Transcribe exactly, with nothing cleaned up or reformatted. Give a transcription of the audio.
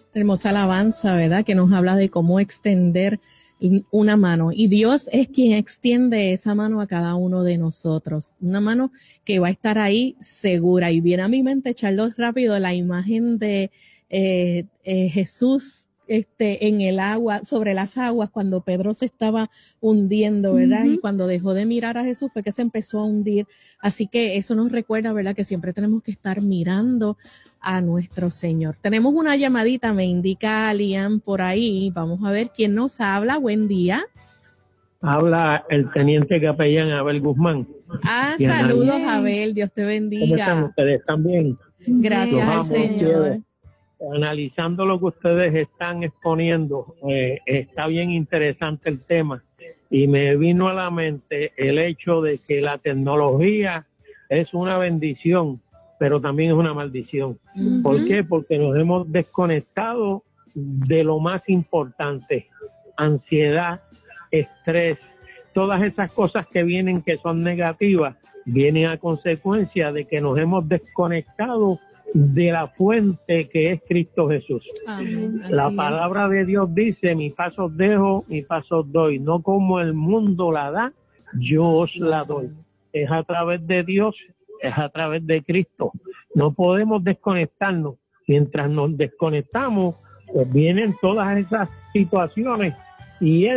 Hermosa alabanza, ¿verdad? Que nos habla de cómo extender una mano. Y Dios es quien extiende esa mano a cada uno de nosotros. Una mano que va a estar ahí segura. Y viene a mi mente, echarlo rápido, la imagen de eh, eh, Jesús este, en el agua, sobre las aguas, cuando Pedro se estaba hundiendo, ¿verdad? Uh-huh. Y cuando dejó de mirar a Jesús fue que se empezó a hundir. Así que eso nos recuerda, ¿verdad? Que siempre tenemos que estar mirando a nuestro Señor. Tenemos una llamadita, me indica Lian por ahí. Vamos a ver quién nos habla. Buen día. Habla el teniente capellán Abel Guzmán. Ah, y saludos, Abel. Abel. Dios te bendiga. ¿Cómo están ustedes? ¿Están bien? Gracias al Señor. Analizando lo que ustedes están exponiendo, eh, está bien interesante el tema. Y me vino a la mente el hecho de que la tecnología es una bendición, pero también es una maldición. Uh-huh. ¿Por qué? Porque nos hemos desconectado de lo más importante: ansiedad, estrés, todas esas cosas que vienen que son negativas, vienen a consecuencia de que nos hemos desconectado de la fuente que es Cristo Jesús. Amén. La palabra de Dios dice: mi paz os dejo, mi paz os doy, no como el mundo la da, yo os la doy. Es a través de Dios, es a través de Cristo. No podemos desconectarnos. Mientras nos desconectamos, pues vienen todas esas situaciones y